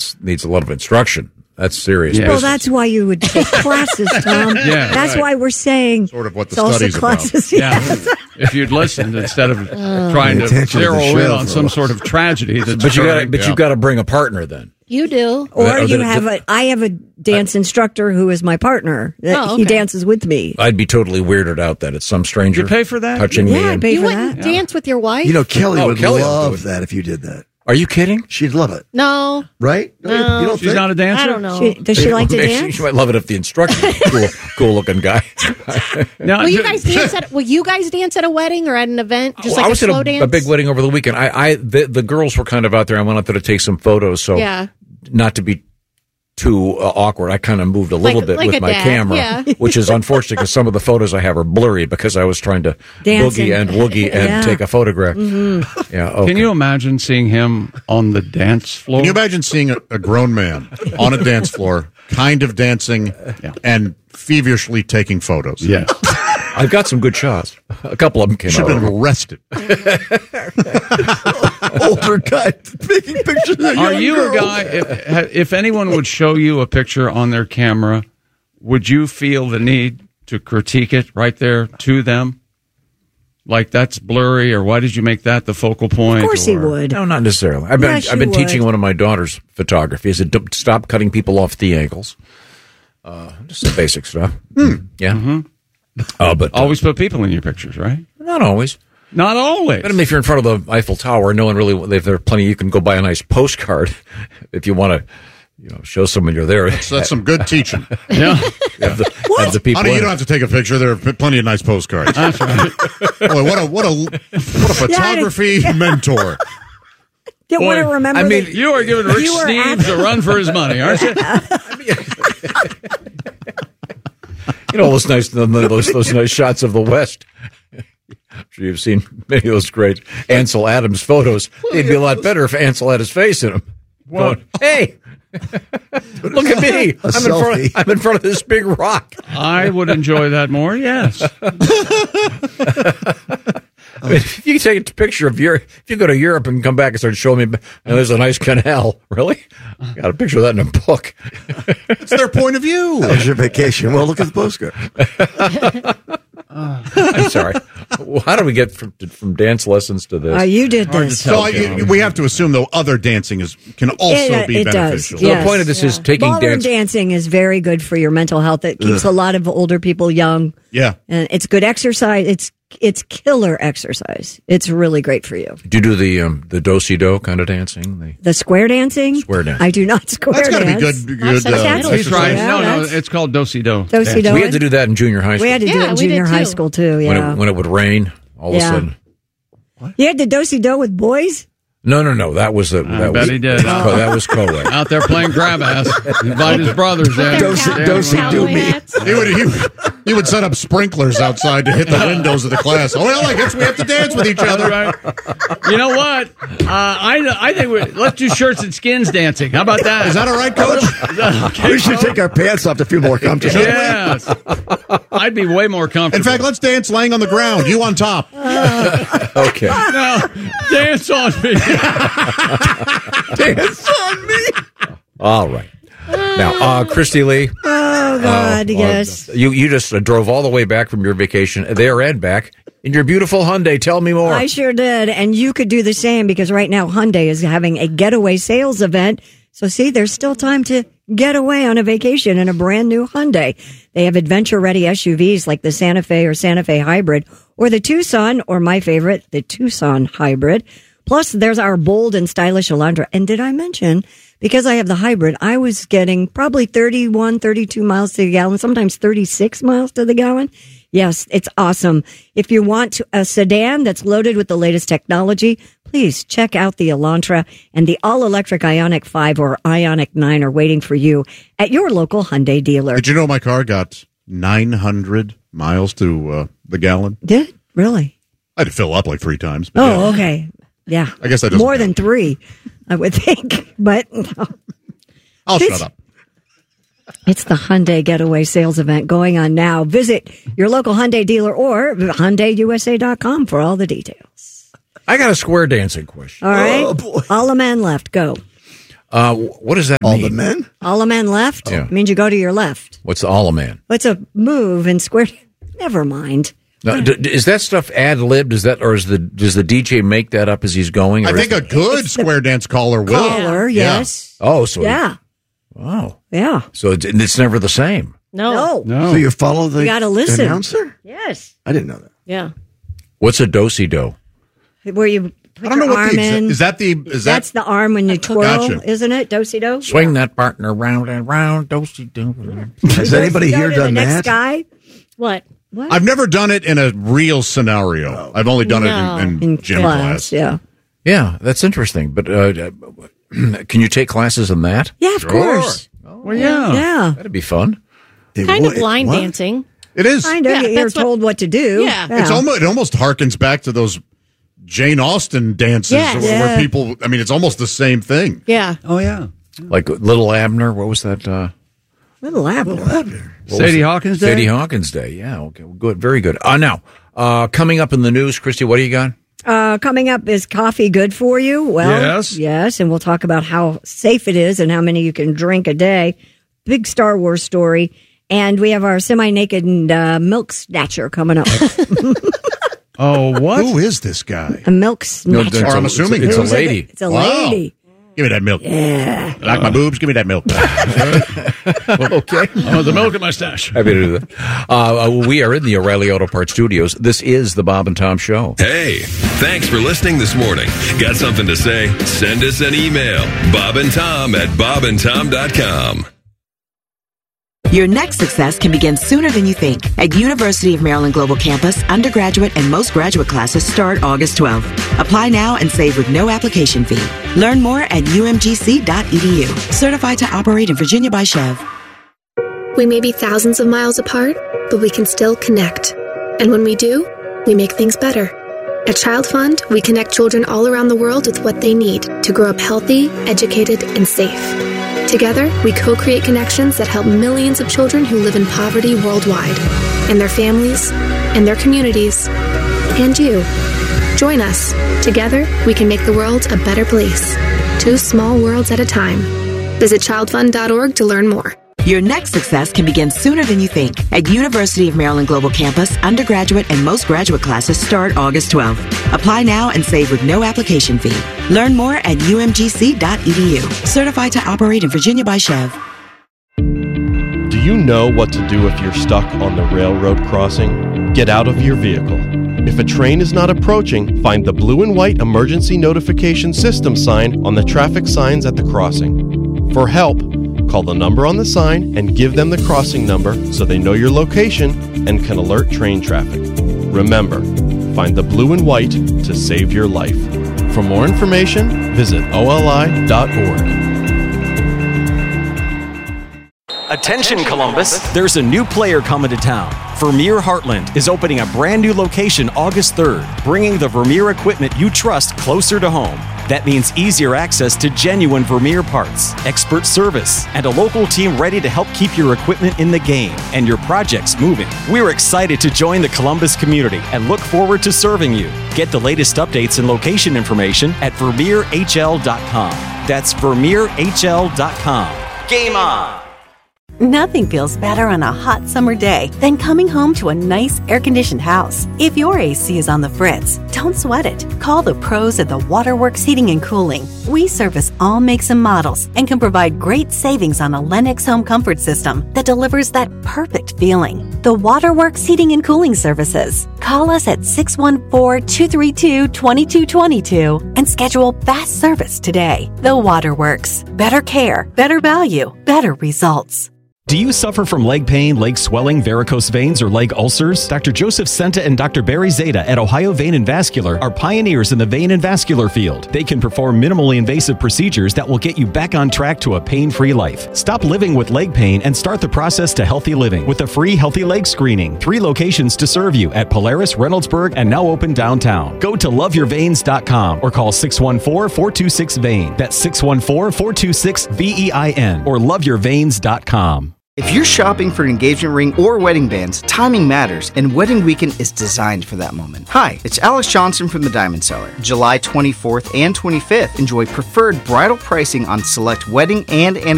needs a lot of instruction. That's serious. Yeah. business. Well, that's why you would take classes, Tom. Yeah, that's right. why we're saying Sort of what the salsa study's about. classes. Yeah, Yes. if you'd listened instead of trying to attention to zero the in show on for some us. sort of tragedy that's But occurring. you've got to bring a partner then. You do. Or Then- I have a dance instructor who is my partner. Oh, He okay. dances with me. I'd be totally weirded out that it's some stranger. You pay for that? touching me. Yeah, I and- pay You for wouldn't that. dance with your wife? You know, Kelly would Kelly will do love it. that if you did that. Are you kidding? She'd love it, No. right? No. You don't She's think? not a dancer? I don't know. Does she like to dance? She might love it if the instructor is cool looking guy. Now, Will you guys dance at a wedding or at an event? Just I like was a at slow dance? a big wedding over the weekend. The girls were kind of out there. I went out there to take some photos. So Yeah. not to be too awkward, I kind of moved a little bit like with a my dad, camera, yeah. which is unfortunate because some of the photos I have are blurry because I was trying to Dancing. boogie and woogie and Yeah. take a photograph. Mm-hmm. Yeah, okay. Can you imagine seeing him on the dance floor? Can you imagine seeing a grown man on a dance floor, kind of dancing and feverishly taking photos? Yes. I've got some good shots. A couple of them came Should out. have been arrested. Older guy taking pictures of Are young you girls. a guy, if anyone would show you a picture on their camera, would you feel the need to critique it right there to them? Like, that's blurry, or why did you make that the focal point? Of course he or- would. No, not necessarily. I've been Yes, I've been you teaching would. one of my daughter's photography. I said, stop cutting people off the angles. Just some basic stuff. Yeah. Mm-hmm. But Always put people in your pictures, right? not always. Not always. But I mean, if you're in front of the Eiffel Tower, no one really. If there are plenty, you can go buy a nice postcard if you want to, show someone you're there. So that's some good teaching. Yeah. Have the people. Honey, you in don't it. have to take a picture. There are plenty of nice postcards. That's right. Boy, what a photography mentor. Don't want to Boy, remember. I mean, that You are giving Rich You were Steves a run for his money, aren't you? those nice shots of the West. I'm sure you've seen many of those great Ansel Adams photos. It'd be a lot better if Ansel had his face in them. Going, hey, look at me! selfie. I'm in front of this big rock. I would enjoy that more, yes. I mean, if you take a picture of if you go to Europe and come back and start showing me, and there's a nice canal, really? Got a picture of that in a book. It's their point of view. That was your vacation. Well, look at the postcard. I'm sorry. How do we get from dance lessons to this? you did this. So we have to assume, though, other dancing can also be It does. beneficial. So Yes. the point of this is taking Ballroom dance. dancing is very good for your mental health. It keeps a lot of older people young. Yeah. And it's good exercise. It's killer exercise. It's really great for you. Do you do the do-si-do kind of dancing? The square dancing? Square dancing. I do not square That's got to be dance. good. That's He's He's right. Yeah, No, that's- it's called do-si-do. Do-si-do. We had to do that in junior high school. We had to do Yeah, it in we did junior high too. school too. Yeah. when it would rain, all of a Yeah. sudden. You had to do-si-do with boys? No. That was I bet he did. That was co-ed. Out there playing grab ass. Invite his brothers in. He would set up sprinklers outside to hit the windows of the class. Oh, well, I guess we have to dance with each other. Right. You know what? I think let's do shirts and skins dancing. How about that? Is that all right, Coach? Okay, We should take our pants off to feel more comfortable. Yes. I'd be way more comfortable. In fact, let's dance laying on the ground. You on top. Okay. no, dance on me. Dance on me. All right. Now, Christy Lee. Oh, God, yes. You just drove all the way back from your vacation there and back in your beautiful Hyundai. Tell me more. I sure did. And you could do the same because right now Hyundai is having a getaway sales event. So see, there's still time to get away on a vacation in a brand new Hyundai. They have adventure-ready SUVs like the Santa Fe or Santa Fe Hybrid or the Tucson, or my favorite, the Tucson Hybrid. Plus, there's our bold and stylish Elantra. And did I mention, because I have the hybrid, I was getting probably 31, 32 miles to the gallon, sometimes 36 miles to the gallon. Yes, it's awesome. If you want a sedan that's loaded with the latest technology, please check out the Elantra, and the all-electric Ioniq 5 or Ioniq 9 are waiting for you at your local Hyundai dealer. Did you know my car got 900 miles to the gallon? Did? Really? I had to fill up like 3 times. but Oh, yeah. okay. Yeah. I guess that doesn't more count. than 3, I would think. But I'll This- shut up. it's the Hyundai Getaway Sales event going on now. Visit your local Hyundai dealer or HyundaiUSA.com for all the details. I got a square dancing question. All right? Oh, boy. All the men left. Go. What does that All mean? the men? All the men left Yeah. means you go to your left. What's the all a man? It's a move in square. Never mind. Now, is that stuff ad libbed? Does the DJ make that up as he's going? I or think is a good square dance caller will. Caller, yes. Oh, so Yeah. wow. Yeah. So it's never the same. No. No. So you follow the You gotta listen. announcer? Yes. I didn't know that. Yeah. What's a do-si-do? Where you put I don't know your what arm the in. is that the That's the arm when you twirl, Gotcha. isn't it? Do-si-do? Swing that partner round and round, do-si-do. Has anybody Go here to the done next that? guy? What? I've never done it in a real scenario. I've only done No. it in In gym class. Yeah. Yeah, that's interesting. But can you take classes in that? Yeah, of course. Well, yeah. Yeah. That'd be fun. They Kind of would- line what? dancing. It is. Kind of. Yeah, You're that's what- told what to do. Yeah. It's almost it almost harkens back to those Jane Austen dances Yes. where Yeah. people. I mean, it's almost the same thing. Yeah. Oh, yeah. Like Little Abner, what was that? Little Abner. Sadie Hawkins Day? Sadie Hawkins Day. Yeah, okay, well, good, very good. Now, coming up in the news, Christy, what do you got? Coming up, is coffee good for you? Well, Yes. yes, and we'll talk about how safe it is and how many you can drink a day. Big Star Wars story, and we have our semi-naked milk snatcher coming up. Oh, what? Who is this guy? A milk snatcher. Or I'm assuming it's a Who's lady. It's a Wow. lady. Give me that milk. Yeah. Like my boobs, give me that milk. Okay. Oh, the milk in my stash. Happy to do that. We are in the O'Reilly Auto Parts studios. This is the Bob and Tom Show. Hey, thanks for listening this morning. Got something to say? Send us an email. bobandtom@bobandtom.com. Your next success can begin sooner than you think. At University of Maryland Global Campus, undergraduate and most graduate classes start August 12th. Apply now and save with no application fee. Learn more at umgc.edu. Certified to operate in Virginia by Chev. We may be thousands of miles apart, but we can still connect. And when we do, we make things better. At Child Fund, we connect children all around the world with what they need to grow up healthy, educated, and safe. Together, we co-create connections that help millions of children who live in poverty worldwide, and their families, and their communities, and you. Join us. Together, we can make the world a better place. 2 small worlds at a time. Visit childfund.org to learn more. Your next success can begin sooner than you think. At University of Maryland Global Campus, undergraduate and most graduate classes start August 12th. Apply now and save with no application fee. Learn more at umgc.edu. Certified to operate in Virginia by Chev. Do you know what to do if you're stuck on the railroad crossing? Get out of your vehicle. If a train is not approaching, find the blue and white emergency notification system sign on the traffic signs at the crossing. For help, call the number on the sign and give them the crossing number so they know your location and can alert train traffic. Remember, find the blue and white to save your life. For more information, visit oli.org. Attention Columbus, there's a new player coming to town. Vermeer Heartland is opening a brand new location August 3rd, bringing the Vermeer equipment you trust closer to home. That means easier access to genuine Vermeer parts, expert service, and a local team ready to help keep your equipment in the game and your projects moving. We're excited to join the Columbus community and look forward to serving you. Get the latest updates and location information at VermeerHL.com. That's VermeerHL.com. Game on! Nothing feels better on a hot summer day than coming home to a nice air-conditioned house. If your AC is on the fritz, don't sweat it. Call the pros at the Waterworks Heating and Cooling. We service all makes and models and can provide great savings on a Lennox home comfort system that delivers that perfect feeling. The Waterworks Heating and Cooling Services. Call us at 614-232-2222 and schedule fast service today. The Waterworks. Better care, better value, better results. Do you suffer from leg pain, leg swelling, varicose veins, or leg ulcers? Dr. Joseph Senta and Dr. Barry Zeta at Ohio Vein and Vascular are pioneers in the vein and vascular field. They can perform minimally invasive procedures that will get you back on track to a pain-free life. Stop living with leg pain and start the process to healthy living with a free Healthy Leg Screening. 3 locations to serve you at Polaris, Reynoldsburg, and now open downtown. Go to loveyourveins.com or call 614-426-VEIN. That's 614-426-VEIN or loveyourveins.com. If you're shopping for an engagement ring or wedding bands, timing matters, and Wedding Weekend is designed for that moment. Hi, it's Alex Johnson from the Diamond Cellar. July 24th and 25th, enjoy preferred bridal pricing on select wedding and anniversary